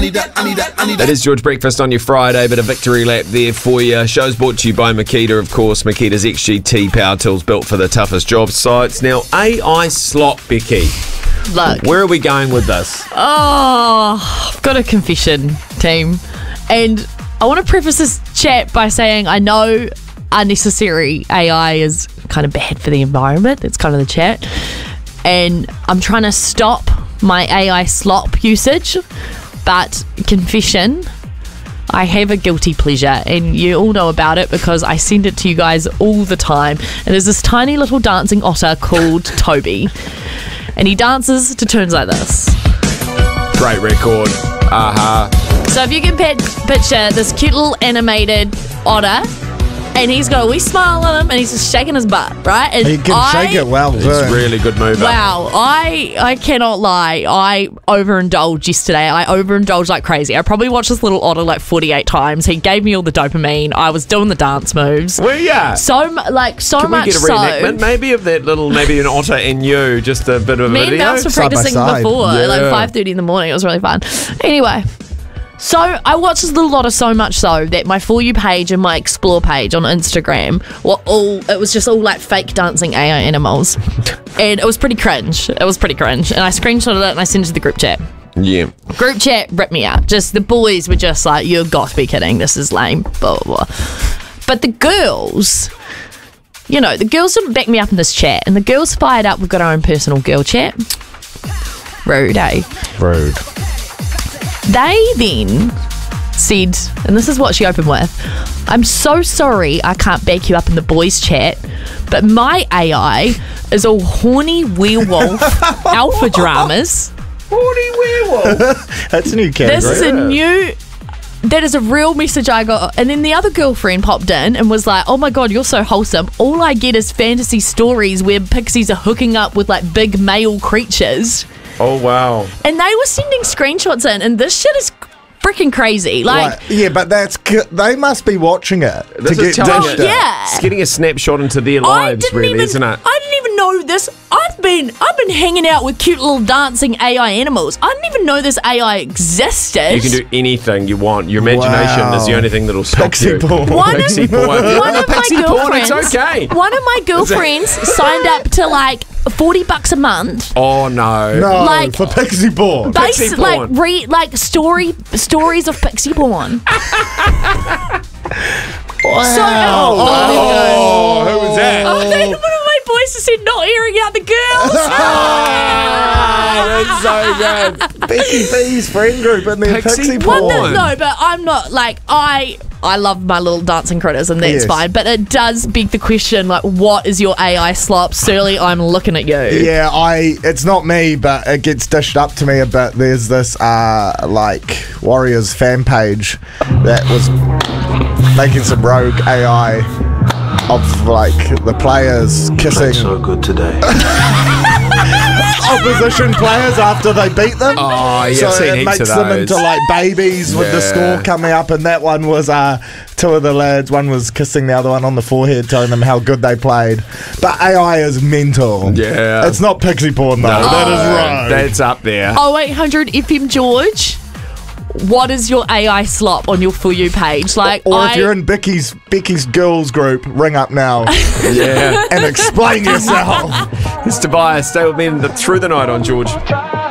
That is George Breakfast on your Friday, but a victory lap there for you. Show's brought to you by Makita, of course. Makita's XGT power tools built for the toughest job sites. Now, AI slop, Becky. Look. Where are we going with this? Oh, I've got a confession, team. And I want to preface this chat by saying I know unnecessary AI is kind of bad for the environment. That's kind of the chat. And I'm trying to stop my AI slop usage. But confession, I have a guilty pleasure, and you all know about it because I send it to you guys all the time. And there's this tiny little dancing otter called Toby, and he dances to tunes like this. Great record. So if you can picture this cute little animated otter, and he's got a wee smile on him, and he's just shaking his butt, right? And He can shake it well, It's too. really good mover. Wow, I cannot lie. I overindulged yesterday. I overindulged like crazy. I probably watched this little otter like 48 times. He gave me all the dopamine. I was doing the dance moves. Well, yeah. So Can much we get a reenactment maybe of that little, maybe an otter and you, just a bit of a me and video? Mouse were Side by practicing side. before at like Yeah. 5:30 in the morning. It was really fun. Anyway, so I watched this little otter so much so that my For You page and my Explore page on Instagram it was just all like fake dancing AI animals. And it was pretty cringe. And I screenshotted it and I sent it to the group chat. Yeah. Group chat ripped me out. Just the boys were just like, you've got to be kidding. This is lame. Blah, blah, blah. But the girls, the girls didn't back me up in this chat. And the girls fired up. We've got our own personal girl chat. Rude, eh? Rude. They then said, and this is what she opened with, I'm so sorry I can't back you up in the boys chat, but my AI is all horny werewolf alpha dramas. Horny werewolf. That's a new category. This is that is a real message I got. And then the other girlfriend popped in and was like, oh my God, you're so wholesome. All I get is fantasy stories where pixies are hooking up with like big male creatures. Oh, wow. And they were sending screenshots in, and this shit is freaking crazy. Like, yeah, but they must be watching it This to is get telling dished you- out. yeah. It's getting a snapshot into their I lives, didn't really, even, isn't it? I didn't even know this. I've been hanging out with cute little dancing AI animals. I didn't even know this AI existed. You can do anything you want. Your imagination is the only thing that'll stop Pixie you. porn. Pixie porn. One of my Pixie porn, girlfriends. it's okay. One of my girlfriends signed up to like $40 a month. Oh, no. No, Like- for pixie porn. Pixie porn. Stories of pixie porn. Oh, who was that? Oh, one of my boys just said not airing out the girls. That's so good. Becky B's friend group in their Pixie pixie porn. porn. No, but I'm not like I love my little dancing critters and that's Yes. fine. But it does beg the question, like, what is your AI slop? Surely I'm looking at you. Yeah, it's not me, but it gets dished up to me a bit. There's this like Warriors fan page that was making some rogue AI of like the players kissing So good today. opposition players after they beat them. Oh, yeah, so I've seen it heaps makes of them those. into like babies with the Yeah. score coming up, and that one was two of the lads. One was kissing the other one on the forehead, telling them how good they played. But AI is mental. Yeah. it's not pixie porn though. That is right. That's up there. 0800 FM George. What is your AI slop on your For You page? Like, Or if you're in Becky's girls group, ring up now Yeah. and explain yourself. It's Tobias. Stay with me through the night on George.